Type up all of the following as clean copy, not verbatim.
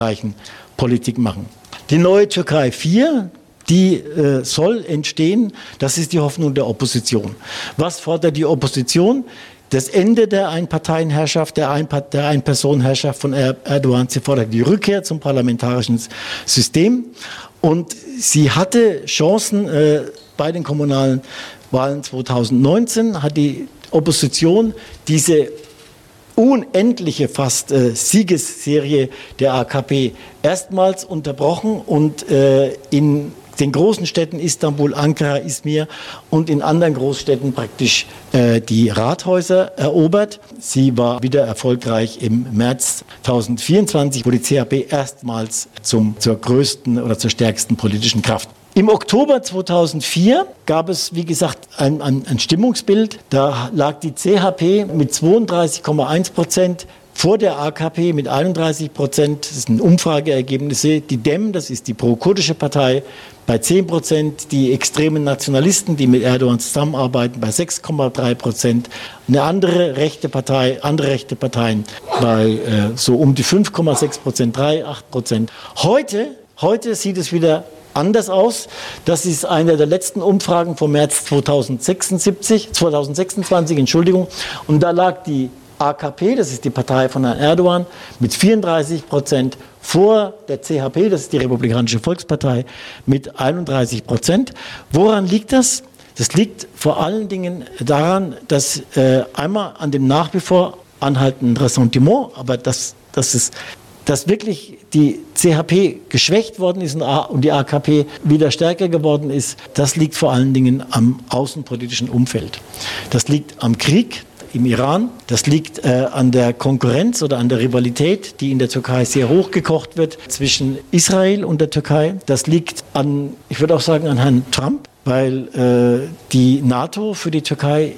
Politik machen. Die neue Türkei 4, die soll entstehen, das ist die Hoffnung der Opposition. Was fordert die Opposition? Das Ende der Einparteienherrschaft, der Einpersonenherrschaft von Erdogan. Sie fordert die Rückkehr zum parlamentarischen System. Und sie hatte Chancen bei den kommunalen Wahlen 2019, hat die Opposition diese unendliche fast Siegesserie der AKP erstmals unterbrochen und in den großen Städten Istanbul, Ankara, Izmir und in anderen Großstädten praktisch die Rathäuser erobert. Sie war wieder erfolgreich im März 2024, wo die CHP erstmals zur größten oder zur stärksten politischen Kraft. Im Oktober 2004 gab es, wie gesagt, ein Stimmungsbild. Da lag die CHP mit 32,1% vor der AKP mit 31%. Das sind Umfrageergebnisse. Die DEM, das ist die pro-kurdische Partei, bei 10%. Die extremen Nationalisten, die mit Erdogan zusammenarbeiten, bei 6,3%. Andere rechte Parteien bei so um die 5,6%, 3,8%. Heute sieht es wieder anders aus. Das ist eine der letzten Umfragen vom März 2026, und da lag die AKP, das ist die Partei von Herrn Erdogan, mit 34% vor der CHP, das ist die Republikanische Volkspartei, mit 31%. Woran liegt das? Das liegt vor allen Dingen daran, dass einmal an dem nach wie vor anhaltenden Ressentiment, aber dass wirklich die CHP geschwächt worden ist und die AKP wieder stärker geworden ist, das liegt vor allen Dingen am außenpolitischen Umfeld. Das liegt am Krieg im Iran, das liegt an der Konkurrenz oder an der Rivalität, die in der Türkei sehr hochgekocht wird zwischen Israel und der Türkei. Das liegt an, ich würde auch sagen, an Herrn Trump, weil die NATO für die Türkei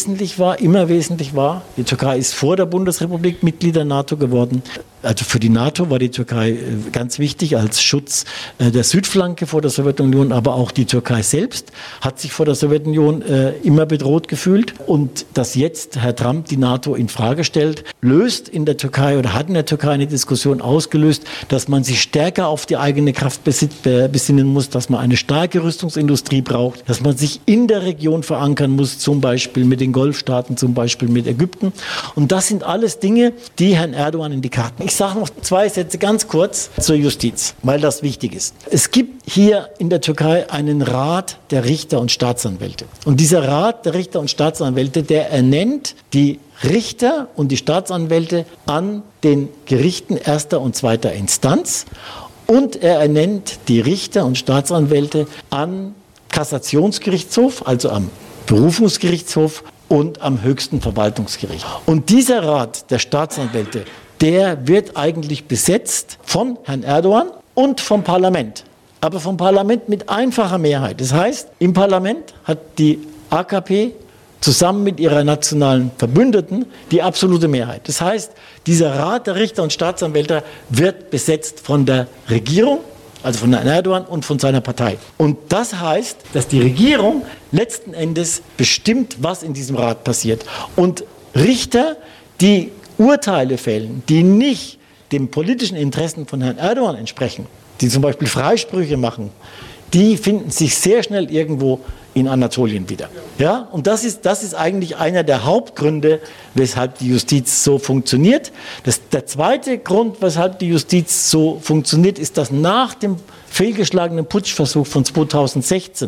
immer wesentlich war. Die Türkei ist vor der Bundesrepublik Mitglied der NATO geworden. Also für die NATO war die Türkei ganz wichtig als Schutz der Südflanke vor der Sowjetunion, aber auch die Türkei selbst hat sich vor der Sowjetunion immer bedroht gefühlt. Und dass jetzt Herr Trump die NATO in Frage stellt, löst in der Türkei oder hat in der Türkei eine Diskussion ausgelöst, dass man sich stärker auf die eigene Kraft besinnen muss, dass man eine starke Rüstungsindustrie braucht, dass man sich in der Region verankern muss, zum Beispiel mit den Golfstaaten, zum Beispiel mit Ägypten. Und das sind alles Dinge, die Herrn Erdogan in die Karten. Ich sage noch 2 Sätze ganz kurz zur Justiz, weil das wichtig ist. Es gibt hier in der Türkei einen Rat der Richter und Staatsanwälte. Und dieser Rat der Richter und Staatsanwälte, der ernennt die Richter und die Staatsanwälte an den Gerichten erster und zweiter Instanz. Und er ernennt die Richter und Staatsanwälte am Kassationsgerichtshof, also am Berufungsgerichtshof und am höchsten Verwaltungsgericht. Und dieser Rat der Staatsanwälte, der wird eigentlich besetzt von Herrn Erdogan und vom Parlament. Aber vom Parlament mit einfacher Mehrheit. Das heißt, im Parlament hat die AKP zusammen mit ihrer nationalen Verbündeten die absolute Mehrheit. Das heißt, dieser Rat der Richter und Staatsanwälte wird besetzt von der Regierung, also von Herrn Erdogan und von seiner Partei. Und das heißt, dass die Regierung letzten Endes bestimmt, was in diesem Rat passiert. Und Richter, die Urteile fällen, die nicht den politischen Interessen von Herrn Erdogan entsprechen, die zum Beispiel Freisprüche machen, die finden sich sehr schnell irgendwo in Anatolien wieder. Ja? Und das ist eigentlich einer der Hauptgründe, weshalb die Justiz so funktioniert. Der zweite Grund, weshalb die Justiz so funktioniert, ist, dass nach dem fehlgeschlagenen Putschversuch von 2016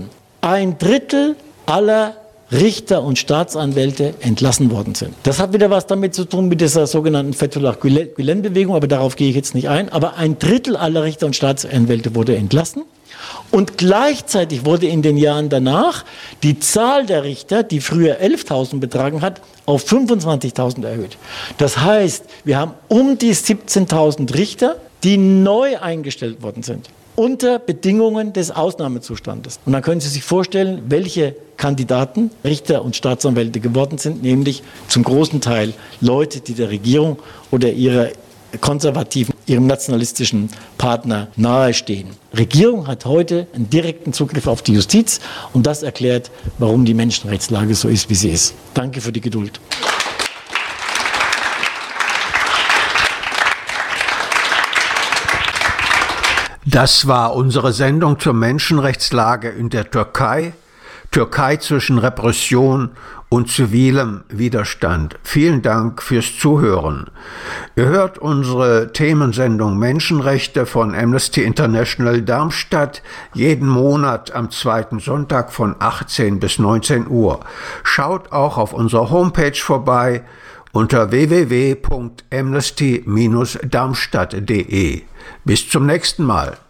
1/3 aller Richter und Staatsanwälte entlassen worden sind. Das hat wieder was damit zu tun mit dieser sogenannten Fethullah Gülen-Bewegung, aber darauf gehe ich jetzt nicht ein. Aber 1/3 aller Richter und Staatsanwälte wurde entlassen. Und gleichzeitig wurde in den Jahren danach die Zahl der Richter, die früher 11.000 betragen hat, auf 25.000 erhöht. Das heißt, wir haben um die 17.000 Richter, die neu eingestellt worden sind, unter Bedingungen des Ausnahmezustandes. Und dann können Sie sich vorstellen, welche Kandidaten Richter und Staatsanwälte geworden sind, nämlich zum großen Teil Leute, die der Regierung oder ihrem nationalistischen Partner nahestehen. Regierung hat heute einen direkten Zugriff auf die Justiz und das erklärt, warum die Menschenrechtslage so ist, wie sie ist. Danke für die Geduld. Das war unsere Sendung zur Menschenrechtslage in der Türkei. Türkei zwischen Repression und zivilem Widerstand. Vielen Dank fürs Zuhören. Ihr hört unsere Themensendung Menschenrechte von Amnesty International Darmstadt jeden Monat am zweiten Sonntag von 18 bis 19 Uhr. Schaut auch auf unserer Homepage vorbei unter www.amnesty-darmstadt.de. Bis zum nächsten Mal.